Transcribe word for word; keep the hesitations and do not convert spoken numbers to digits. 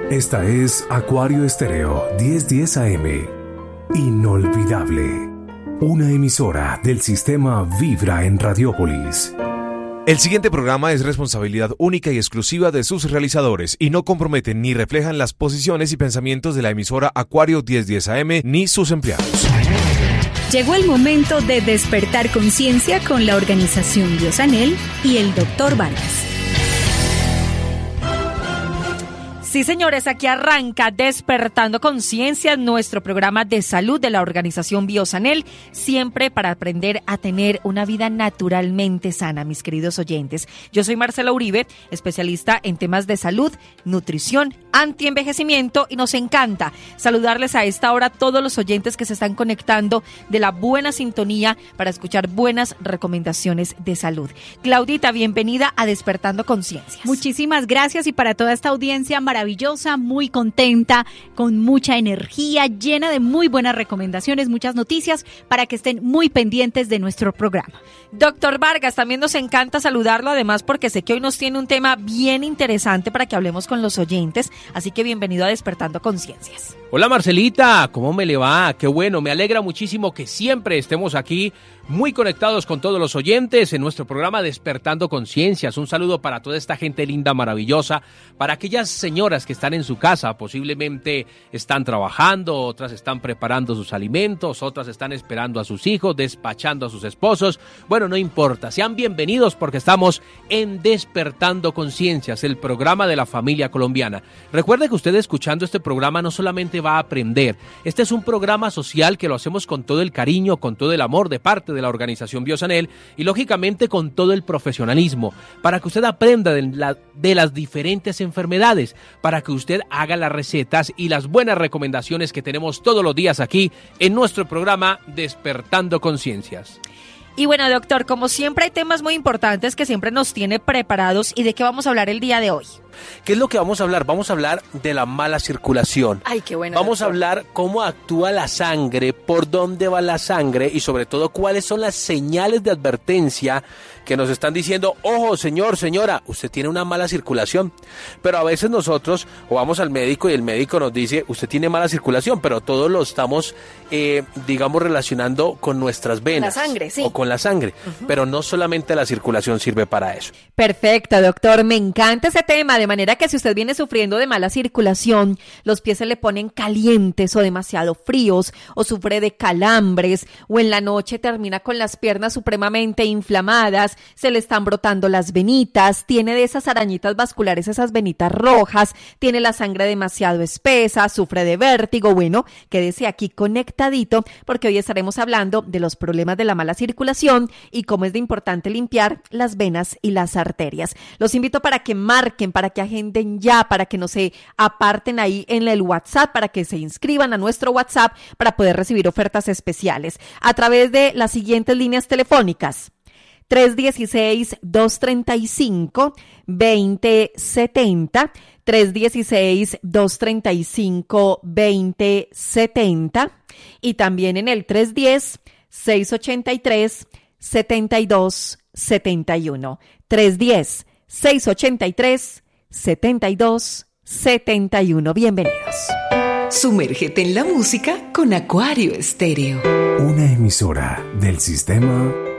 Esta es Acuario Estéreo diez diez A M. Inolvidable. Una emisora del sistema Vibra en Radiópolis. El siguiente programa es responsabilidad única y exclusiva de sus realizadores y no comprometen ni reflejan las posiciones y pensamientos de la emisora Acuario diez diez A M ni sus empleados. Llegó el momento de despertar conciencia con la organización Biosanel y el doctor Vargas. Sí, señores, aquí arranca Despertando Conciencia, nuestro programa de salud de la organización Biosanel, siempre para aprender a tener una vida naturalmente sana, mis queridos oyentes. Yo soy Marcela Uribe, especialista en temas de salud, nutrición, antienvejecimiento, y nos encanta saludarles a esta hora a todos los oyentes que se están conectando de la buena sintonía para escuchar buenas recomendaciones de salud. Claudita, bienvenida a Despertando Conciencias. Muchísimas gracias, y para toda esta audiencia maravillosa, muy contenta, con mucha energía, llena de muy buenas recomendaciones, muchas noticias para que estén muy pendientes de nuestro programa. Doctor Vargas, también nos encanta saludarlo, además porque sé que hoy nos tiene un tema bien interesante para que hablemos con los oyentes, así que bienvenido a Despertando Conciencias. Hola Marcelita, ¿cómo me le va? Qué bueno, me alegra muchísimo que siempre estemos aquí muy conectados con todos los oyentes en nuestro programa Despertando Conciencias. Un saludo para toda esta gente linda, maravillosa, para aquellas señoras que están en su casa, posiblemente están trabajando, otras están preparando sus alimentos, otras están esperando a sus hijos, despachando a sus esposos. Bueno, no importa, sean bienvenidos porque estamos en Despertando Conciencias, el programa de la familia colombiana. Recuerde que usted escuchando este programa no solamente va a aprender, este es un programa social que lo hacemos con todo el cariño, con todo el amor de parte de la organización Biosanel y lógicamente con todo el profesionalismo, para que usted aprenda de, la, de las diferentes enfermedades, para que usted haga las recetas y las buenas recomendaciones que tenemos todos los días aquí en nuestro programa Despertando Conciencias. Y bueno, doctor, como siempre hay temas muy importantes que siempre nos tiene preparados. ¿Y de qué vamos a hablar el día de hoy? ¿Qué es lo que vamos a hablar? Vamos a hablar de la mala circulación. Ay, qué bueno. Vamos doctor. a hablar cómo actúa la sangre, por dónde va la sangre y sobre todo cuáles son las señales de advertencia que nos están diciendo, ojo, señor, señora, usted tiene una mala circulación. Pero a veces nosotros o vamos al médico y el médico nos dice, usted tiene mala circulación, pero todo lo estamos, eh, digamos, relacionando con nuestras venas. La sangre, sí. O con la sangre. Uh-huh. Pero no solamente la circulación sirve para eso. Perfecto, doctor. Me encanta ese tema, de manera que si usted viene sufriendo de mala circulación, los pies se le ponen calientes o demasiado fríos, o sufre de calambres, o en la noche termina con las piernas supremamente inflamadas, se le están brotando las venitas, tiene de esas arañitas vasculares, esas venitas rojas, tiene la sangre demasiado espesa, sufre de vértigo, bueno, quédese aquí conectadito porque hoy estaremos hablando de los problemas de la mala circulación y cómo es de importante limpiar las venas y las arterias. Los invito para que marquen, para que agenden ya, para que no se aparten ahí en el WhatsApp, para que se inscriban a nuestro WhatsApp para poder recibir ofertas especiales a través de las siguientes líneas telefónicas. tres uno seis, dos tres cinco, dos cero siete cero, tres uno seis, dos tres cinco, dos cero siete cero y también en el tres uno cero, seis ocho tres, siete dos siete uno, tres uno cero, seis ocho tres, siete dos siete uno. Bienvenidos. Sumérgete en la música con Acuario Estéreo. Una emisora del sistema